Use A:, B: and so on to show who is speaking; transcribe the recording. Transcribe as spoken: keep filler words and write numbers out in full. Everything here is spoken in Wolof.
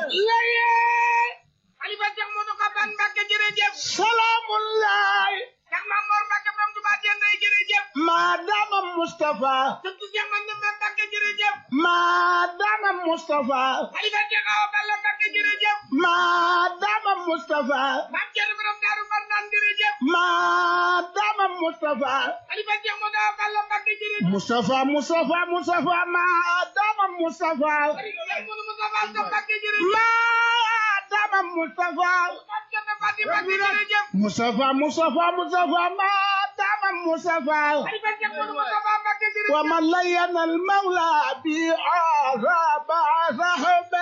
A: laye Xalifa Cheikh Modou Xaban Mbacké jërëjëf
B: salaamullah
A: Cheikh Mamour Mbacké borom Touba Dendey jërëjëf
B: madama Mustafa
A: surtout Cheikh Mandoumbé Mbacké jërëjëf
B: madama Mustafa
A: Xalifa Cheikh Awa Balla Mbacké jërëjëf
B: madama Mustafa
A: Mame Thierno borom Daaru Marnaan jërëjëf
B: madama Mustafa
A: Xalifa Cheikh Modou Awa Balla Mbacké jërëjëf
B: Mustafa Mustafa Mustafa madama Mustafa
A: Cheikh Modou Moustapha Anta Mbacké jërëjëf
B: madama Mustafa
A: Mame Thierno Fati Mbacké jërëjëf
B: Mustafa Mustafa Mustafa madama Mustafa
A: Xalifa Cheikh Modou Moustapha Mbacké jërëjëf
B: ومن لين المولى بعذاب صحب